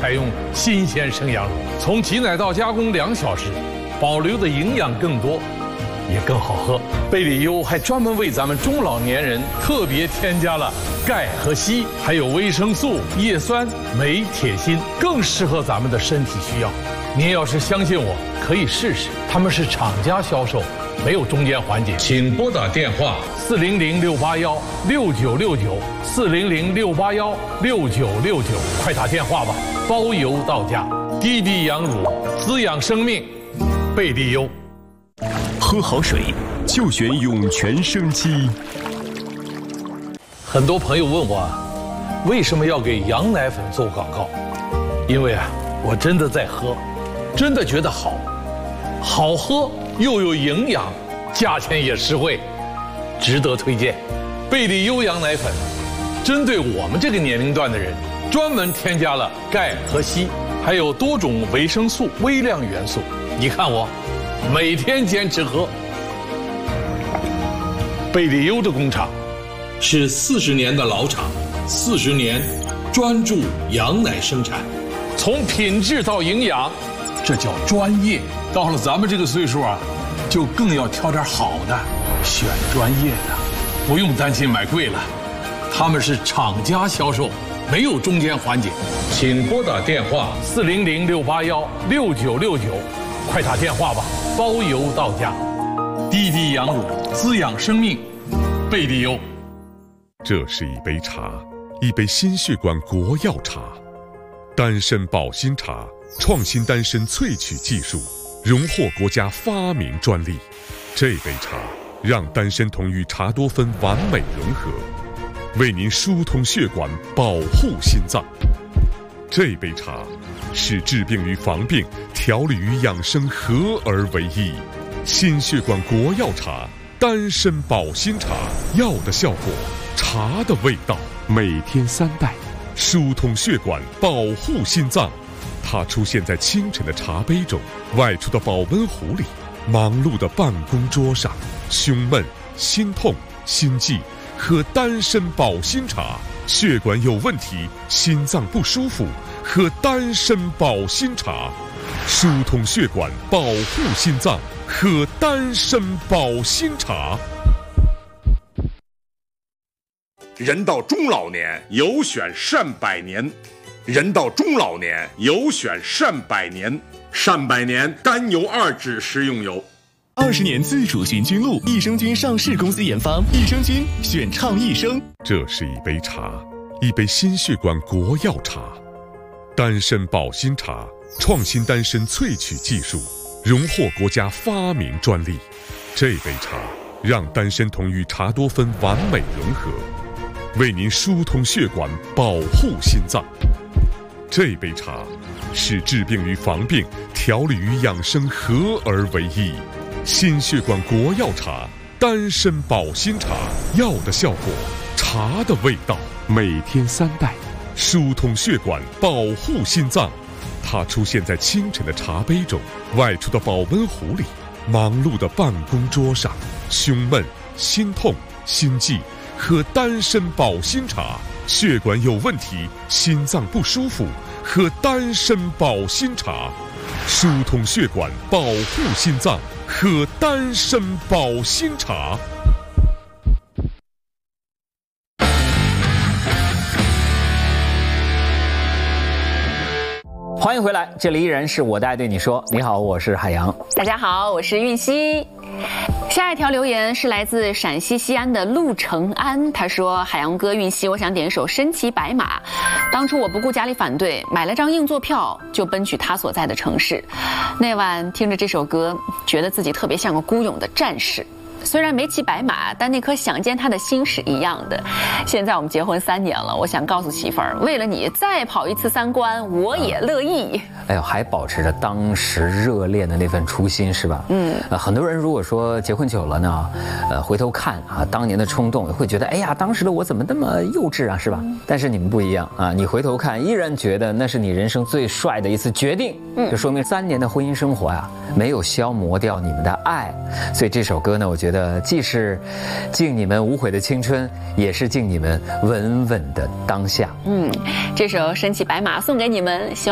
采用新鲜生羊乳，从挤奶到加工2小时，保留的营养更多，也更好喝。贝里优还专门为咱们中老年人特别添加了钙和硒，还有维生素、叶酸、镁、铁、锌，更适合咱们的身体需要。您要是相信我，可以试试。他们是厂家销售，没有中间环节。请拨打电话400-681-6969，400-681-6969，快打电话吧，包邮到家。滴滴羊乳，滋养生命，贝利优。 喝好水就选涌泉生机。 很多朋友问我，为什么要给羊奶粉做广告？因为我真的在喝，真的觉得好，好喝又有营养，价钱也实惠，值得推荐。贝利优羊奶粉针对我们这个年龄段的人，专门添加了钙和硒，还有多种维生素、微量元素。你看我每天坚持喝。贝利优的工厂是40年的老厂，40年专注羊奶生产，从品质到营养，这叫专业。到了咱们这个岁数就更要挑点好的，选专业的，不用担心买贵了。他们是厂家销售，没有中间环节。请拨打电话400-681-6969，快打电话吧，包邮到家。滴滴羊乳，滋养生命，贝利优。 这是一杯茶，一杯心血管国药茶，丹参保心茶，创新丹参萃取技术，荣获国家发明专利。这杯茶让丹参酮与茶多酚完美融合，为您疏通血管，保护心脏。这杯茶使治病与防病、调理与养生合而为一。心血管国药茶，丹参保心茶，药的效果，茶的味道，每天3袋，疏通血管，保护心脏。它出现在清晨的茶杯中，外出的保温壶里，忙碌的办公桌上。胸闷、心痛、心悸，喝丹参保心茶；血管有问题、心脏不舒服，喝丹参保心茶。疏通血管，保护心脏，喝丹参保心茶。 人到中老年，有选善百年。人到中老年，有选善百年。善百年甘油2酯食用油。 20年自主寻菌露，益生菌上市公司研发，益生菌选倡益生。 这是一杯茶，一杯心血管国药茶，丹参保心茶，创新丹参萃取技术，荣获国家发明专利。这杯茶让丹参酮与茶多酚完美融合，为您疏通血管，保护心脏。这杯茶使治病与防病、调理与养生合而为一。心血管国药茶，丹参保心茶，药的效果，茶的味道，每天3袋，疏通血管，保护心脏。它出现在清晨的茶杯中，外出的保温壶里，忙碌的办公桌上。胸闷、心痛、心悸，喝丹参保心茶；血管有问题、心脏不舒服，喝丹参保心茶。疏通血管，保护心脏，喝丹参保心茶。 欢迎回来，这里依然是我的爱对你说。你好，我是海洋。 大家好，我是韵熙。下一条留言是来自陕西西安的陆成安，他说：海洋哥、韵熙，我想点一首《身骑白马》。当初我不顾家里反对，买了张硬座票就奔去他所在的城市。那晚听着这首歌，觉得自己特别像个孤勇的战士。虽然没骑白马，但那颗想见他的心是一样的。现在我们结婚3年了，我想告诉媳妇儿，为了你再跑一次3关，我也乐意。 哎呦，还保持着当时热恋的那份初心，是吧？很多人如果说结婚久了呢，回头看当年的冲动，会觉得哎呀，当时的我怎么那么幼稚啊，是吧？但是你们不一样啊，你回头看依然觉得那是你人生最帅的一次决定，就说明3年的婚姻生活没有消磨掉你们的爱。所以这首歌呢，我觉得既是敬你们无悔的青春，也是敬你们稳稳的当下。 这首《身骑白马》送给你们。